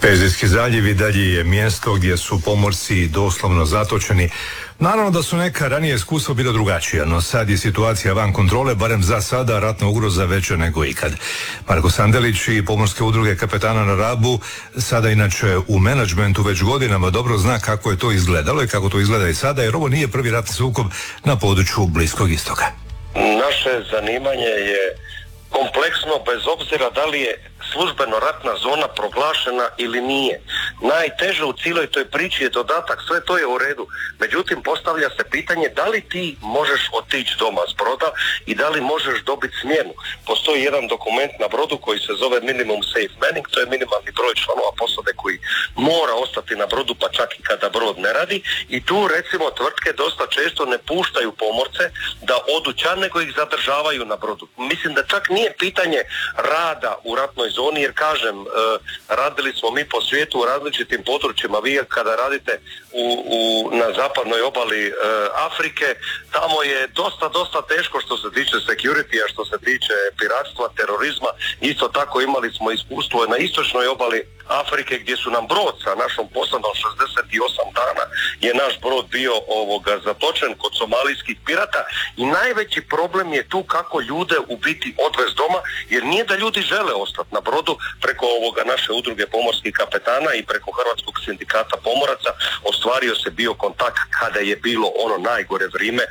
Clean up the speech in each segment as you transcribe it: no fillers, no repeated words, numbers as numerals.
Perzijski zaljev i dalje je mjesto gdje su pomorci doslovno zatočeni. Naravno da su neka ranije iskustva bila drugačija, no sad je situacija van kontrole, barem za sada ratna ugroza veća nego ikad. Marko Sandelić i pomorske udruge kapetana na Rabu, sada inače u menadžmentu već godinama, dobro zna kako je to izgledalo i kako to izgleda i sada, jer ovo nije prvi ratni sukob na području Bliskog istoka. Naše zanimanje je kompleksno bez obzira da li je službeno ratna zona proglašena ili nije. Najteže u cijeloj toj priči je dodatak, sve to je u redu. Međutim, postavlja se pitanje da li ti možeš otići doma s broda i da li možeš dobiti smjenu. Postoji jedan dokument na brodu koji se zove minimum safe manning, to je minimalni broj članova posade koji mora ostati na brodu pa čak i kada brod ne radi, i tu recimo tvrtke dosta često ne puštaju pomorce da odu ča, nego ih zadržavaju na brodu. Mislim da čak nije pitanje rada u ratnoj zoni, jer kažem, radili smo mi po svijetu u različitim područjima. Vi kada radite na zapadnoj obali Afrike, tamo je dosta teško što se tiče security-a, što se tiče piratstva, terorizma. Isto tako imali smo iskustvo na istočnoj obali Afrike gdje su nam brod sa našom posadom 68 dana je naš brod bio zatočen kod somalijskih pirata, i najveći problem je tu kako ljude u biti odvez doma, jer nije da ljudi žele ostati na brodu. Preko naše udruge pomorskih kapetana i preko Hrvatskog sindikata pomoraca ostvario se bio kontakt kada je bilo ono najgore vrijeme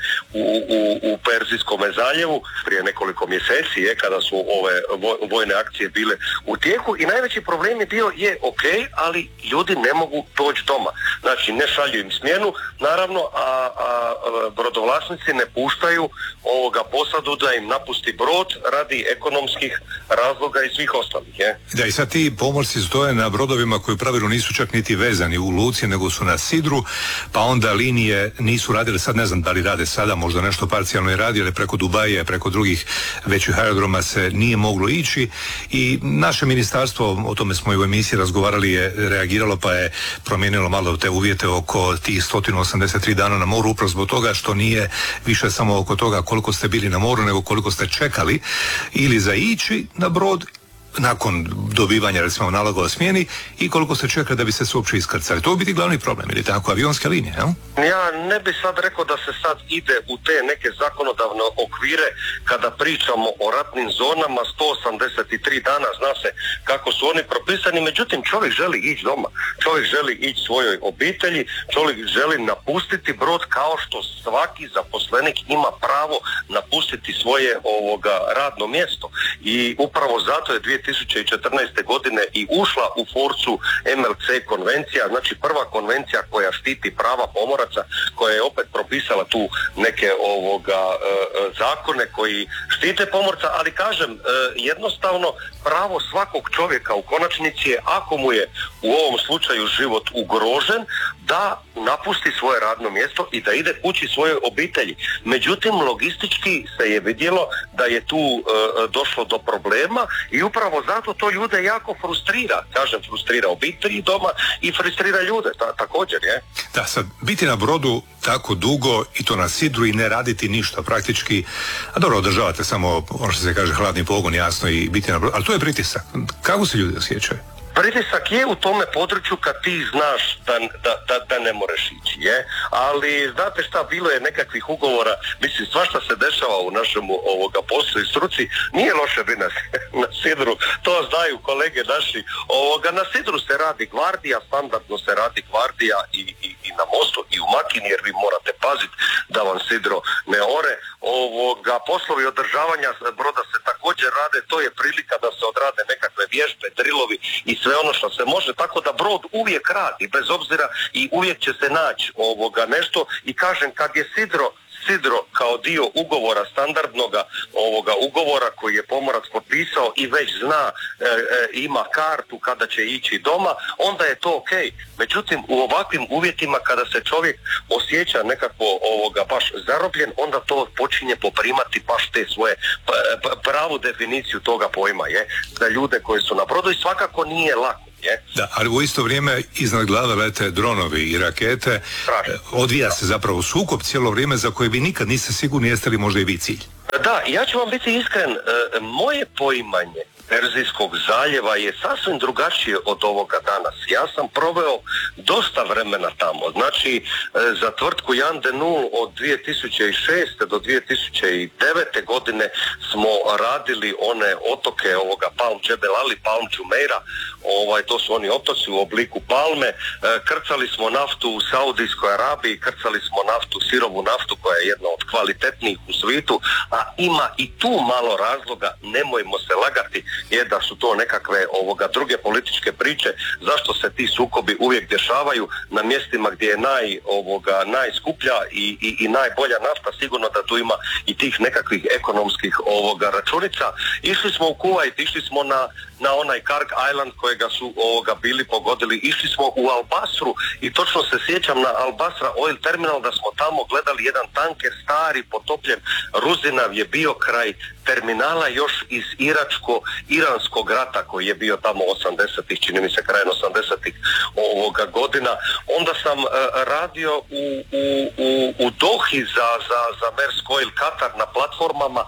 u Perzijskom zaljevu prije nekoliko mjeseci, kada su ove vojne akcije bile u tijeku, i najveći problem je bio ok, ali ljudi ne mogu doći doma. Znači, ne šalju im smjenu, naravno, a brodovlasnici ne puštaju posadu da im napusti brod radi ekonomskih razloga i svih ostalih. Da, i sad ti pomorci stoje na brodovima koji u pravilu nisu čak niti vezani u luci, nego su na sidru, pa onda linije nisu radile, sad ne znam da li rade sada, možda nešto parcijalno je radi, ali preko Dubaja, preko drugih većih aerodroma se nije moglo ići, i naše ministarstvo, o tome smo i u emisiji razgovarali, je reagiralo pa je promijenilo malo te uvjete oko tih 183 dana na moru, upravo zbog toga što nije više samo oko toga koliko ste bili na moru, nego koliko ste čekali ili za ići na brod nakon dobivanja recimo naloga o smjeni i koliko se čeka da bi se uopće iskrcali. To bi biti glavni problem, ili tako, avionske linije, jel? Ja ne bi sad rekao da se sad ide u te neke zakonodavne okvire kada pričamo o ratnim zonama. 183 dana, zna se kako su oni propisani, međutim čovjek želi ići doma, čovjek želi ići svojoj obitelji, čovjek želi napustiti brod kao što svaki zaposlenik ima pravo napustiti svoje radno mjesto, i upravo zato je 2014. godine i ušla u forcu MLC konvencija, znači prva konvencija koja štiti prava pomoraca, koja je opet propisala tu neke zakone koji štite pomorca, ali kažem, jednostavno pravo svakog čovjeka u konačnici je, ako mu je u ovom slučaju život ugrožen, da napusti svoje radno mjesto i da ide kući svojoj obitelji. Međutim, logistički se je vidjelo da je tu došlo do problema, i upravo zato to ljude jako frustrira. Kažem, frustrira obitelji doma i frustrira ljude također, je. Da, sad, biti na brodu tako dugo i to na sidru i ne raditi ništa praktički, a dobro, održavate samo ono što se kaže hladni pogon, jasno, i biti na brodu, ali to je pritisak. Kako se ljudi osjećaju? Pritisak je u tome području kad ti znaš da ne možeš ići, ali znate šta, bilo je nekakvih ugovora, mislim, svašta se dešava u našem poslu i struci. Nije loše biti na sidru, to znaju kolege naši. Na sidru se radi gvardija, standardno se radi gvardija i na mostu i u makini, jer vi morate paziti da vam sidro ne ore. Poslovi održavanja broda se također rade, to je prilika da se odrade nekakve vježbe, drilovi i sve ono što se može, tako da brod uvijek radi, bez obzira, i uvijek će se naći nešto. I kažem, kad je sidro kao dio ugovora, standardnoga ugovora koji je pomorac potpisao i već zna, ima kartu kada će ići doma, onda je to ok. Međutim, u ovakvim uvjetima kada se čovjek osjeća nekako baš zarobljen, onda to počinje poprimati baš te svoje pravu definiciju toga pojma, za ljude koji su na brodu, i svakako nije lako. Da, ali u isto vrijeme iznad glave lete dronovi i rakete. Odvija se zapravo sukob cijelo vrijeme za koje vi nikad niste sigurni jeste li možda i vi cilj. Da, ja ću vam biti iskren, moje poimanje Perzijskog zaljeva je sasvim drugačije od ovoga danas. Ja sam proveo dosta vremena tamo. Znači, za tvrtku Jan de Nul od 2006. do 2009. godine smo radili one otoke ovoga Palm Jebel Ali, Palm Jumeirah, to su oni otoci u obliku palme. Krcali smo naftu u Saudijskoj Arabiji, krcali smo naftu, sirovu naftu koja je jedna od kvalitetnijih u svijetu, a ima i tu malo razloga, nemojmo se lagati, je da su to nekakve druge političke priče, zašto se ti sukobi uvijek dešavaju na mjestima gdje je najskuplja i najbolja nafta. Sigurno da tu ima i tih nekakvih ekonomskih računica. Išli smo u Kuvajt, išli smo na onaj Karg Island kojega su bili pogodili, išli smo u Al Basru i točno se sjećam na Al Basra Oil Terminal da smo tamo gledali jedan tanker stari potopljen. Ruzinav je bio kraj terminala još iz iranskog rata koji je bio tamo 80-ih, čini mi se krajem 80-ih godina. Onda sam radio u Dohi za Maersk Oil Katar na platformama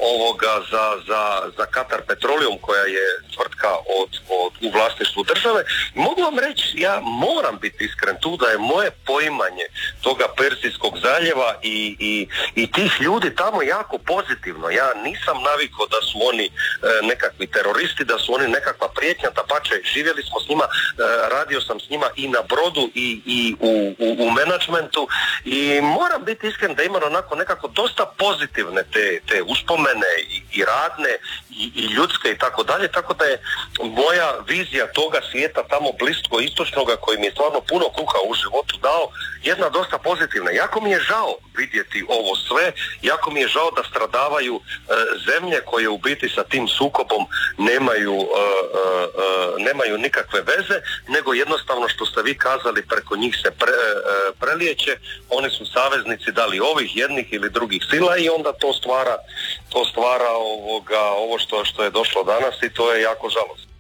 za Katar Petroleum koja je tvrtka u vlasništvu države. Mogu vam reći, ja moram biti iskren tu da je moje poimanje toga Perzijskog zaljeva i tih ljudi tamo jako pozitivno. Ja nisam navikao da su oni nekakvi teroristi, da su oni nekakva prijetnja, dapače, živjeli smo s njima, radio sam s njima i na brodu i u menadžmentu i moram biti iskren da imam onako nekako dosta pozitivne te uspomene i radne i ljudske i tako dalje, tako da je moja vizija toga svijeta tamo blisko-istočnoga koji mi je stvarno puno kruha u životu dao, jedna dosta pozitivna. Jako mi je žao vidjeti ovo sve, jako mi je žao da stradavaju zemlje koje u biti sa tim sukobom nemaju nikakve veze, nego jednostavno što ste vi kazali, preko njih se prelijeće, oni su saveznici da li ovih jednih ili drugih sila i onda to stvara ovo što je došlo danas i to je jako žalostno.